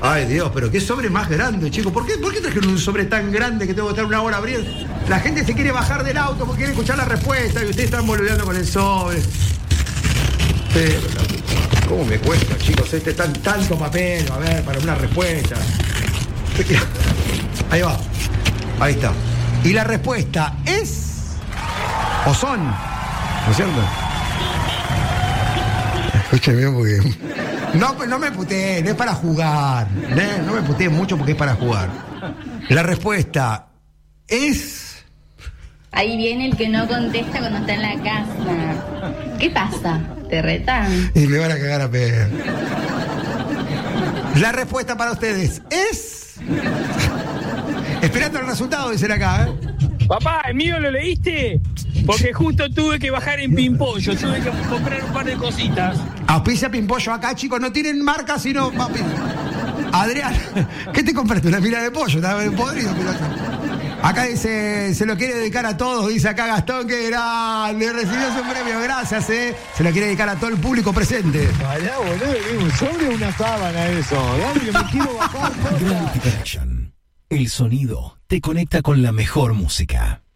Ay, Dios, pero qué sobre más grande, chicos. ¿Por qué trajeron un sobre tan grande que tengo que estar una hora abriendo? La gente se quiere bajar del auto porque quiere escuchar la respuesta y ustedes están boludeando con el sobre. Pero, ¿cómo me cuesta, chicos? Tanto papel, a ver, para una respuesta. Ahí va. Ahí está. Y la respuesta es... o son, ¿no es cierto? Escúcheme porque... No me puteen, es para jugar. No me puteen mucho porque es para jugar. La respuesta es... Ahí viene el que no contesta cuando está en la casa. ¿Qué pasa? ¿Te retan? Y me van a cagar a pedo. La respuesta para ustedes es... Esperando el resultado, dicen acá, Papá, ¿el mío lo leíste? Porque justo tuve que bajar en Pimpollo, tuve que comprar un par de cositas. Auspicia Pimpollo acá, chicos, no tienen marca, sino... Adrián, ¿qué te compraste? Una mira de pollo, está podrido. Acá dice, se lo quiere dedicar a todos, dice acá Gastón, que grande, recibió su premio, gracias, se lo quiere dedicar a todo el público presente. Vaya, boludo, un sobre una sábana eso, dale que me quiero bajar. Gravity Connection. El sonido te conecta con la mejor música.